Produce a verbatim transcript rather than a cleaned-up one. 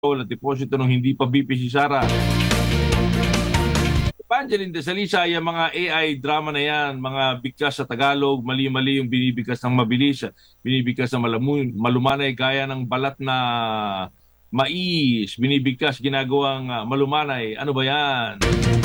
at deposito nung hindi pa B P si Sara. Evangeline de Salisa, yung mga A I drama na yan, mga bigkas sa Tagalog, mali-mali yung binibigkas ng mabilis, binibigkas ng malamu, malumanay gaya ng balat na mais, binibigkas ginagawang ah, malumanay. Ano ba yan?